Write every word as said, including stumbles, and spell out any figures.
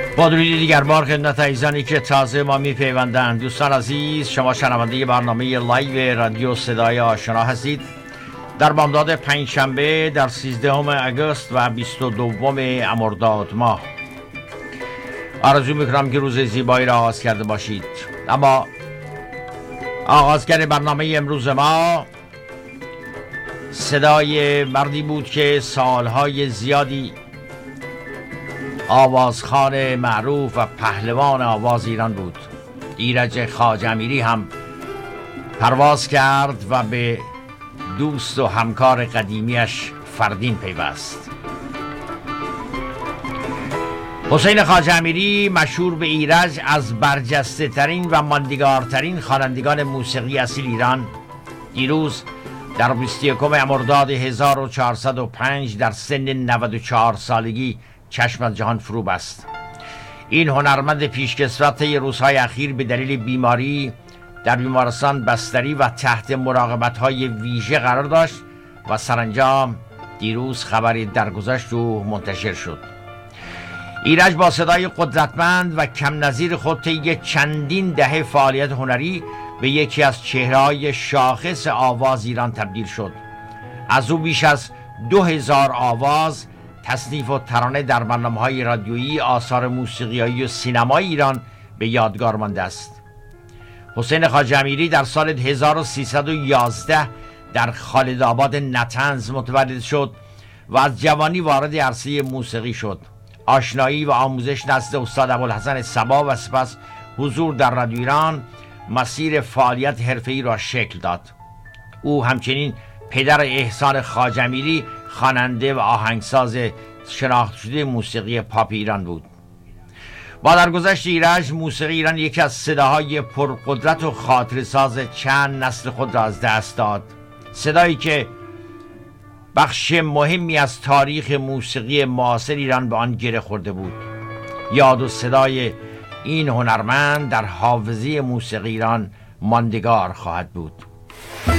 با درودی دیگر بار خدمت عزیزانی که تازه ما می پیوندند. دوستان عزیز، شما شنونده برنامه لایو رادیو صدای آشنا هستید. در بامداد پنجشنبه در سیزدهم اگست و بیست و دوم مرداد ماه آرزو میکنم که روز زیبایی را آغاز کرده باشید. اما آغازگر برنامه امروز ما صدای مردی بود که سالهای زیادی آوازخوان معروف و پهلوان آواز ایران بود. ایرج خواجه امیری هم پرواز کرد و به دوست و همکار قدیمیش فردین پیوست. حسین خواجه امیری مشهور به ایرج از برجسته ترین و ماندگارترین خوانندگان موسیقی اصیل ایران دیروز در بیست و یکم مرداد هزار و چهارصد و پنج در سن نود و چهار سالگی چشم از جهان فرو بست. این هنرمند پیشکسوت طی روزهای اخیر به دلیل بیماری در بیمارستان بستری و تحت مراقبت‌های ویژه قرار داشت و سرانجام دیروز خبری درگذشت و منتشر شد. ایرج با صدای قدرتمند و کم نظیر خود طی چندین دهه فعالیت هنری به یکی از چهره‌های شاخص آواز ایران تبدیل شد. از او بیش از دو هزار آواز، تصنیف و ترانه در برنامه‌های رادیویی، آثار موسیقیایی و سینمای ایران به یادگار مانده است. حسین خواجه امیری در سال هزار و سیصد و یازده در خالدآباد نطنز متولد شد و از جوانی وارد عرصه موسیقی شد. آشنایی و آموزش نزد استاد ابوالحسن صبا و سپس حضور در رادیو ایران مسیر فعالیت حرفه‌ای را شکل داد. او همچنین پدر احسان خواجه امیری خواننده و آهنگساز شناخته شده موسیقی پاپ ایران بود. با درگذشت ایرج، موسیقی ایران یکی از صداهای پرقدرت و خاطره‌ساز چند نسل خود را از دست داد. صدایی که بخش مهمی از تاریخ موسیقی معاصر ایران به آن گره خورده بود. یاد و صدای این هنرمند در حافظه موسیقی ایران ماندگار خواهد بود.